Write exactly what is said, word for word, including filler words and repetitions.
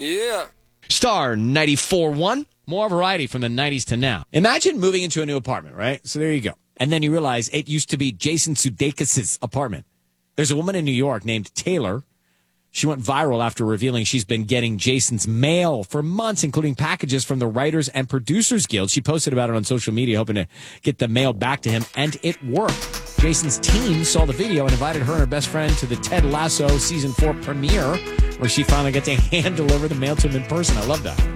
Yeah. Star ninety-four point one. More variety from the nineties to now. Imagine moving into a new apartment, right? So there you go. And then you realize it used to be Jason Sudeikis' apartment. There's a woman in New York named Taylor. She went viral after revealing she's been getting Jason's mail for months, including packages from the Writers and Producers Guild. She posted about it on social media, hoping to get the mail back to him, and it worked. Jason's team saw the video and invited her and her best friend to the Ted Lasso season four premiere, where she finally got to hand deliver the mail to him in person. I love that.